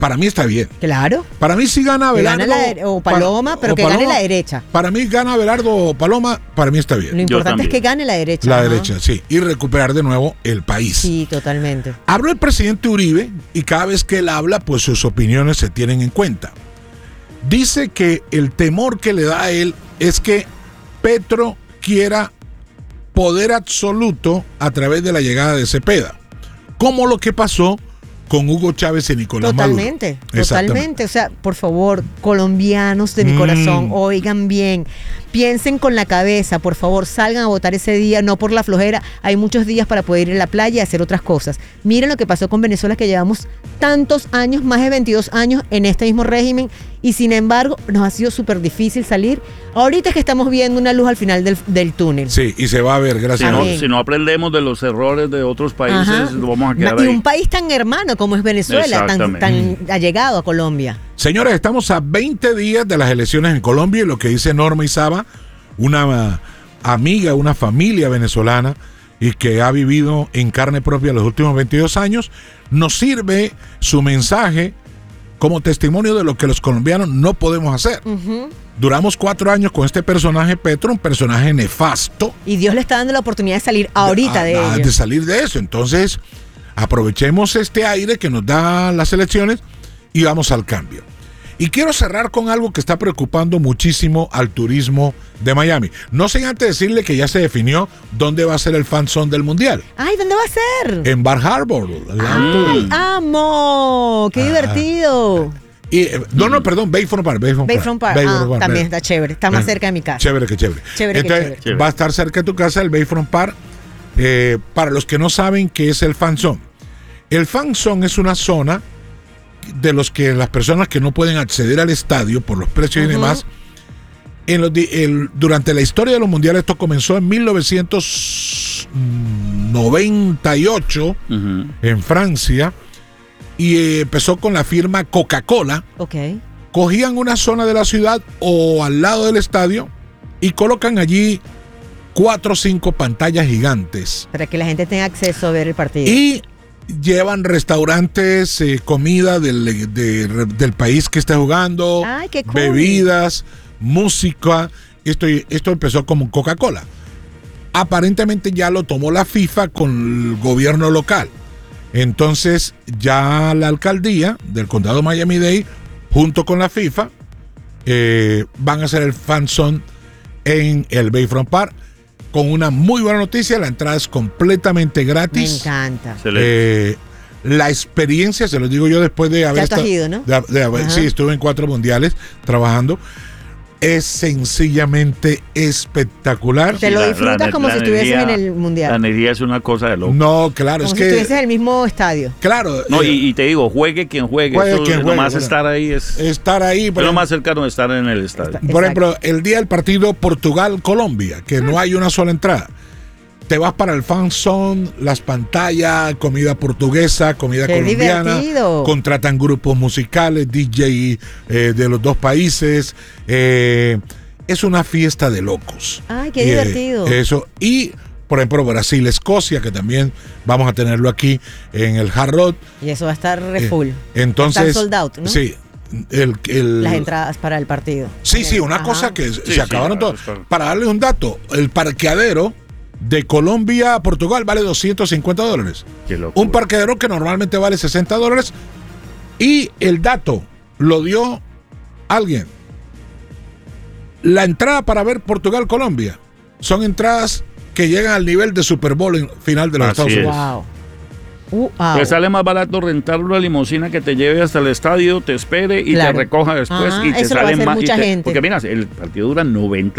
para mí está bien. Claro. Para mí sí gana Abelardo. O Paloma, pero que gane la derecha. Para mí gana Abelardo o Paloma, para mí está bien. Lo importante es que gane la derecha. La derecha, sí. Y recuperar de nuevo el país. Sí, totalmente. Habló el presidente Uribe y cada vez que él habla, pues sus opiniones se tienen en cuenta. Dice que el temor que le da a él es que Petro quiera poder absoluto a través de la llegada de Cepeda, como lo que pasó con Hugo Chávez y Nicolás Maduro. Totalmente. O sea, por favor, colombianos de mi corazón, oigan bien, piensen con la cabeza, por favor, salgan a votar ese día, no por la flojera. Hay muchos días para poder ir a la playa y hacer otras cosas. Miren lo que pasó con Venezuela, que llevamos tantos años, más de 22 años en este mismo régimen, y sin embargo nos ha sido súper difícil salir. Ahorita es que estamos viendo una luz al final del túnel. Sí, y se va a ver, gracias a Dios. Si no aprendemos de los errores de otros países, lo vamos a quedar ahí. Y un país tan hermano como es Venezuela, tan allegado a Colombia. Señores, estamos a 20 días de las elecciones en Colombia y lo que dice Norma Izaba, una amiga, una familia venezolana y que ha vivido en carne propia los últimos 22 años, nos sirve su mensaje como testimonio de lo que los colombianos no podemos hacer. Duramos 4 años con este personaje Petro, un personaje nefasto. Y Dios le está dando la oportunidad de salir ahorita de ello. De salir de eso. Entonces, aprovechemos este aire que nos dan las elecciones y vamos al cambio. Y quiero cerrar con algo que está preocupando muchísimo al turismo de Miami. No sin antes decirle que ya se definió dónde va a ser el fan zone del Mundial. ¡Ay, dónde va a ser! En Bar Harbor. ¡Ay, amo! ¡Qué divertido! Y, perdón, Bayfront Park. Bayfront Park, también está chévere. Está más cerca de mi casa. Chévere. Entonces, va a estar cerca de tu casa el Bayfront Park. Para los que no saben qué es el fan zone. El fan zone es una zona de los que las personas que no pueden acceder al estadio por los precios y demás, durante la historia de los mundiales, esto comenzó en 1998 en Francia y empezó con la firma Coca-Cola. Cogían una zona de la ciudad o al lado del estadio y colocan allí 4 o 5 pantallas gigantes para que la gente tenga acceso a ver el partido. Y llevan restaurantes, comida del país que está jugando. Ay, qué cool. Bebidas, música. Esto empezó como Coca-Cola. Aparentemente ya lo tomó la FIFA con el gobierno local. Entonces ya la alcaldía del condado Miami-Dade, junto con la FIFA, van a hacer el fan zone en el Bayfront Park. Con una muy buena noticia, la entrada es completamente gratis. Me encanta. La experiencia, se lo digo yo después de haber estado, ido, ¿no? Sí, estuve en 4 mundiales trabajando. Es sencillamente espectacular. Te lo disfrutas como si estuvieses en el mundial. La energía es una cosa de loco. No, claro, como es si estuvieses en el mismo estadio. Claro. No, y te digo, juegue quien juegue. Nomás estar ahí es. Estar ahí. Es lo más cercano de estar en el estadio. Por ejemplo, el día del partido Portugal-Colombia, que no hay una sola entrada. Te vas para el fan zone, las pantallas, comida portuguesa, comida colombiana. Divertido. Contratan grupos musicales, DJ de los 2 países. Es una fiesta de locos. Ay, qué divertido. Eso. Y, por ejemplo, Brasil-Escocia, que también vamos a tenerlo aquí en el Hard Rock. Y eso va a estar re full. Entonces, va a estar sold out, ¿no? Sí. Las entradas para el partido. Sí, una cosa que se acabaron todas. Para darles un dato, el parqueadero de Colombia a Portugal vale $250. Qué locura. Un parqueadero que normalmente vale $60. Y el dato lo dio alguien. La entrada para ver Portugal-Colombia son entradas que llegan al nivel de Super Bowl final de los Estados Unidos. Wow. Te sale más barato rentar una limusina que te lleve hasta el estadio, te espere y te recoja después. Y te eso sale lo va a hacer más. Mucha gente. Porque mira, el partido dura 90